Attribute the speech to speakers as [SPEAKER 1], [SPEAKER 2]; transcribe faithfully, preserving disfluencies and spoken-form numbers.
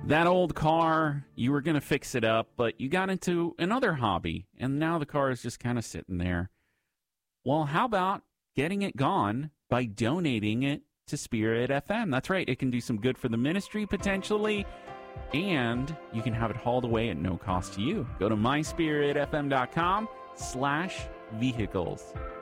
[SPEAKER 1] That old car, you were going to fix it up, but you got into another hobby, and now the car is just kind of sitting there. Well, how about getting it gone by donating it to Spirit F M? That's right. It can do some good for the ministry, potentially, and you can have it hauled away at no cost to you. Go to my spirit f m dot com slash vehicles.